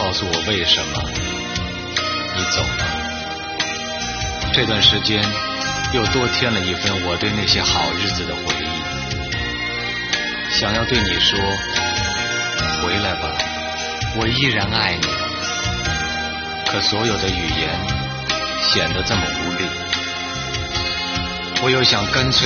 告诉我为什么你走了。这段时间又多添了一份我对那些好日子的回忆，想要对你说，回来吧，我依然爱你。可所有的语言显得这么无力，我又想干脆